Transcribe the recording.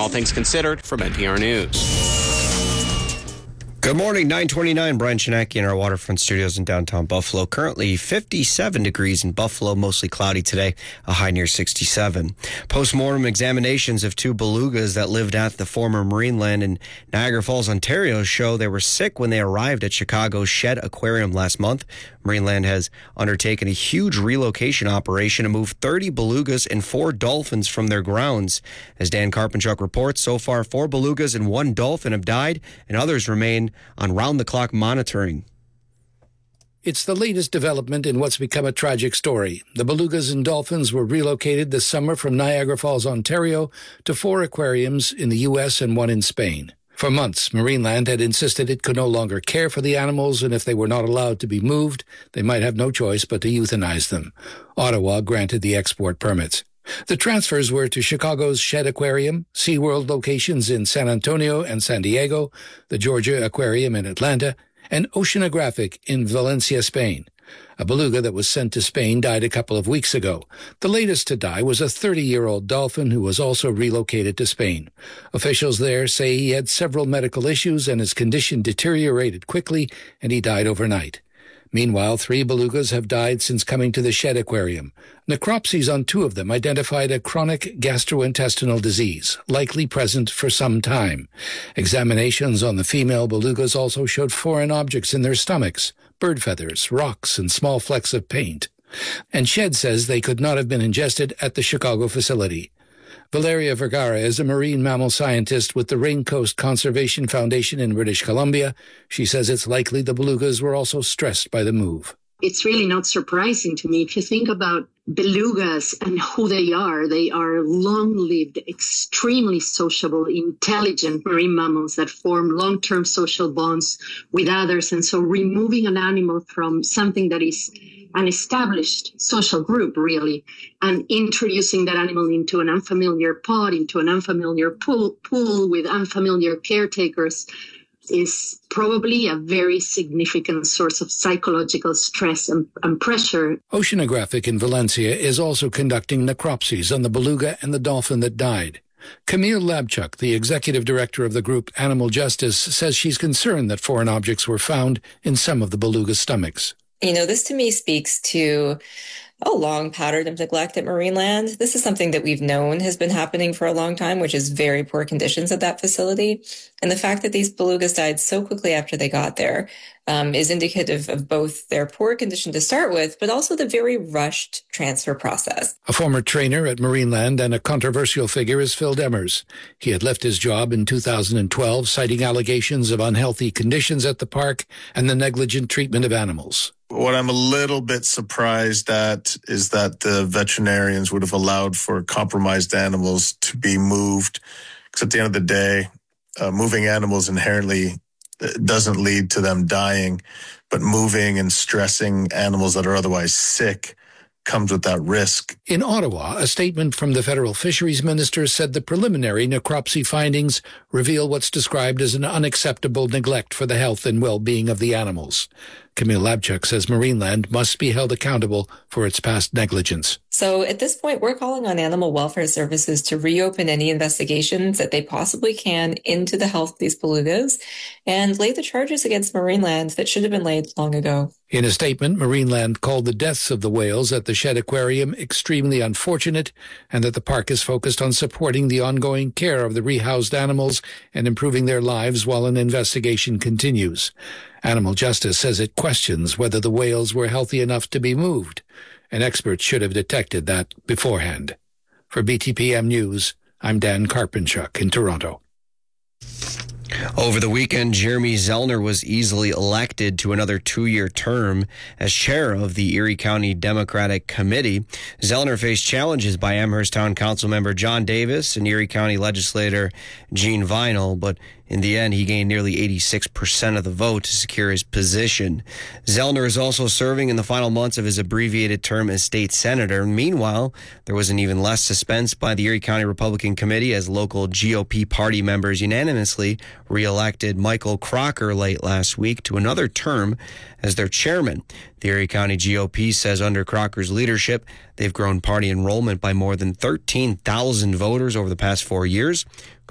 All Things Considered from NPR News. Good morning, 9:29. Brian Chinaki in our waterfront studios in downtown Buffalo. Currently 57 degrees in Buffalo, mostly cloudy today, a high near 67. Postmortem examinations of two belugas that lived at the former Marineland in Niagara Falls, Ontario show they were sick when they arrived at Chicago's Shedd Aquarium last month. Marineland has undertaken a huge relocation operation to move 30 belugas and 4 dolphins from their grounds. As Dan Karpinchuk reports, so far 4 belugas and 1 dolphin have died, and others remain on round-the-clock monitoring. It's the latest development in what's become a tragic story. The belugas and dolphins were relocated this summer from Niagara Falls, Ontario, to 4 aquariums in the U.S. and 1 in Spain. For months, Marineland had insisted it could no longer care for the animals, and if they were not allowed to be moved, they might have no choice but to euthanize them. Ottawa granted the export permits. The transfers were to Chicago's Shedd Aquarium, SeaWorld locations in San Antonio and San Diego, the Georgia Aquarium in Atlanta, and Oceanographic in Valencia, Spain. A beluga that was sent to Spain died a couple of weeks ago. The latest to die was a 30-year-old dolphin who was also relocated to Spain. Officials there say he had several medical issues and his condition deteriorated quickly and he died overnight. Meanwhile, 3 belugas have died since coming to the Shedd Aquarium. Necropsies on 2 of them identified a chronic gastrointestinal disease, likely present for some time. Examinations on the female belugas also showed foreign objects in their stomachs, bird feathers, rocks, and small flecks of paint. And Shedd says they could not have been ingested at the Chicago facility. Valeria Vergara is a marine mammal scientist with the Raincoast Conservation Foundation in British Columbia. She says it's likely the belugas were also stressed by the move. It's really not surprising to me. If you think about belugas and who they are long-lived, extremely sociable, intelligent marine mammals that form long-term social bonds with others. And so removing an animal from something that is an established social group, really, and introducing that animal into an unfamiliar pod, into an unfamiliar pool with unfamiliar caretakers is probably a very significant source of psychological stress and pressure. Oceanographic in Valencia is also conducting necropsies on the beluga and the dolphin that died. Camille Labchuk, the executive director of the group Animal Justice, says she's concerned that foreign objects were found in some of the beluga's stomachs. This to me speaks to a long pattern of neglect at Marineland. This is something that we've known has been happening for a long time, which is very poor conditions at that facility. And the fact that these belugas died so quickly after they got there is indicative of both their poor condition to start with, but also the very rushed transfer process. A former trainer at Marineland and a controversial figure is Phil Demers. He had left his job in 2012, citing allegations of unhealthy conditions at the park and the negligent treatment of animals. What I'm a little bit surprised at is that the veterinarians would have allowed for compromised animals to be moved. Because at the end of the day, moving animals inherently doesn't lead to them dying, but moving and stressing animals that are otherwise sick comes with that risk. In Ottawa, a statement from the federal fisheries minister said the preliminary necropsy findings reveal what's described as an unacceptable neglect for the health and well-being of the animals. Camille Labchuk says Marineland must be held accountable for its past negligence. So at this point, we're calling on animal welfare services to reopen any investigations that they possibly can into the health of these belugas and lay the charges against Marineland that should have been laid long ago. In a statement, Marineland called the deaths of the whales at the Shedd Aquarium extremely unfortunate and that the park is focused on supporting the ongoing care of the rehoused animals and improving their lives while an investigation continues. Animal Justice says it questions whether the whales were healthy enough to be moved, and experts should have detected that beforehand. For BTPM News, I'm Dan Karpinchuk in Toronto. Over the weekend, Jeremy Zellner was easily elected to another 2-year term as chair of the Erie County Democratic Committee. Zellner faced challenges by Amherst Town Council member John Davis and Erie County legislator Gene Vinal, but in the end, he gained nearly 86% of the vote to secure his position. Zellner is also serving in the final months of his abbreviated term as state senator. Meanwhile, there was an even less suspense by the Erie County Republican Committee as local GOP party members unanimously re-elected Michael Crocker late last week to another term as their chairman. The Erie County GOP says under Crocker's leadership, they've grown party enrollment by more than 13,000 voters over the past 4 years.